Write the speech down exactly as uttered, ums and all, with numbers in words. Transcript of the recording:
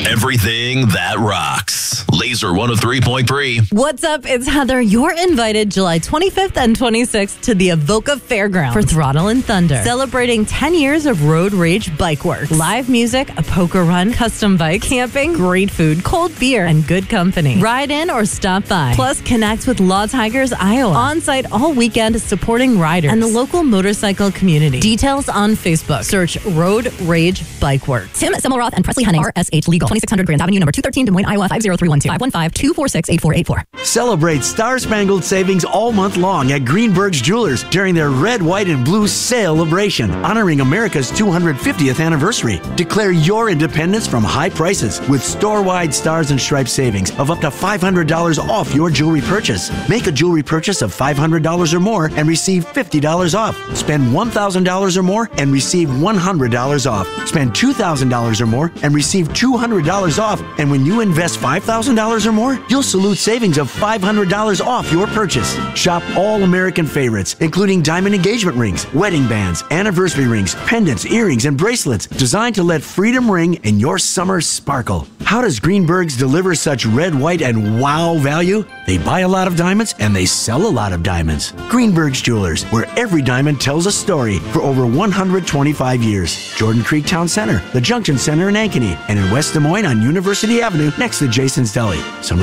Everything that rocks. Laser one oh three point three. What's up? It's Heather. You're invited July twenty-fifth and twenty-sixth to the Avoca Fairgrounds for Throttle and Thunder, celebrating ten years of road rage bike works. Live music, a poker run, custom bikes, camping, great food, cold beer, and good company. Ride in or stop by. Plus, connect with Law Tigers Iowa. On-site all weekend supporting riders and the local motorcycle community. Details on Facebook. Search Road Rage Bike Works. Tim Semmelroth and Presley Henning, R S H Legal, twenty-six hundred Grand Avenue, number two thirteen, Des Moines, Iowa, five oh three one two, five one five, two four six, eight four eight four. Celebrate Star-Spangled Savings all month long at Greenberg's Jewelers during their Red, White, and Blue Celebration, honoring America's two hundred fiftieth anniversary. Declare your independence from high prices with store-wide Stars and Stripes savings of up to five hundred dollars off your jewelry purchase. Make a jewelry purchase of five hundred dollars or more and receive fifty dollars off. Spend one thousand dollars or more and receive one hundred dollars off. Spend two thousand dollars or more and receive two hundred dollars off. And when you invest five thousand dollars or more, you'll salute savings of five hundred dollars off your purchase. Shop all American favorites, including diamond engagement rings, wedding bands, anniversary rings, pendants, earrings, and bracelets designed to let freedom ring in your summer sparkle. How does Greenberg's deliver such red, white, and wow value? They buy a lot of diamonds and they sell a lot of diamonds. Greenberg's Jewelers, where every diamond tells a story for over one hundred twenty-five years. Jordan Creek Town Center, the Junction Center in Ankeny, and in West Des Moines on University Avenue next to Jason's Deli. Some